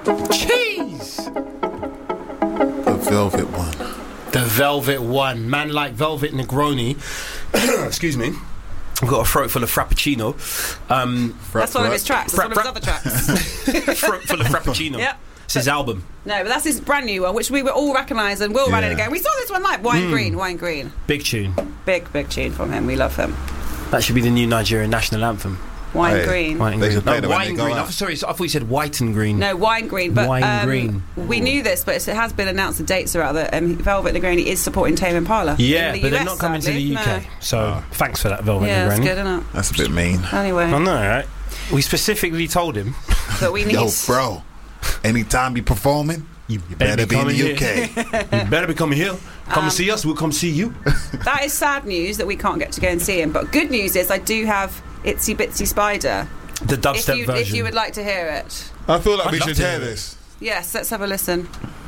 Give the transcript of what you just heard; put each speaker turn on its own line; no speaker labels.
Cheese!
The Velvet One.
The Velvet One. Man like Velvet Negroni. Excuse me. I've got a throat full of Frappuccino.
That's one of his tracks. That's one of his other tracks.
Throat full of Frappuccino.
Yep.
It's his album.
No, but that's his brand new one, which we will all recognise and will run it again. We saw this one live. Wine Green.
Big tune.
Big tune from him. We love him.
That should be the new Nigerian national anthem.
Wine Green.
Wine
They
Green.
should play
No,
that when
Wine
they go
Green.
out.
Sorry, I thought you said white and green.
No, Wine Green. But
Wine Green.
We knew this, but it has been announced the dates are out that Velvet Negroni is supporting Tame Impala.
Yeah,
in the
but they're
US,
not coming
sadly.
to the UK.
No.
So thanks for that, Velvet
Yeah,
Negroni.
that's good, isn't it?
That's a bit mean.
Anyway,
I know, right? We specifically told him.
but we need...
Yo, bro, anytime you performing, you better be in the UK.
You better be coming here. Come and see us, we'll come see you.
That is sad news that we can't get to go and see him. But good news is I do have Itsy Bitsy Spider.
The dubstep version.
If you would like to hear it.
I feel like
I'd
we
love
should
to
hear
hear it.
this.
Yes, let's have a listen.